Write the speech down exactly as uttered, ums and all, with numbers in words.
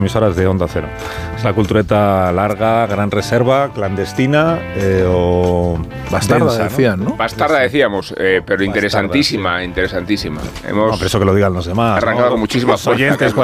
emisoras de Onda Cero. Es la cultureta larga, gran reserva, clandestina eh, o bastarda, densa, decían, ¿no? Bastarda decíamos, eh, pero interesantísima, Bastarda, sí. interesantísima. Hemos No, pero eso que lo digan los demás. arrancado ¿no? con muchísimas Los oyentes.